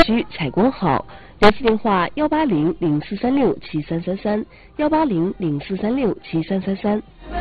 区采光好。联系电话：180-0436-7333，180-0436-7333。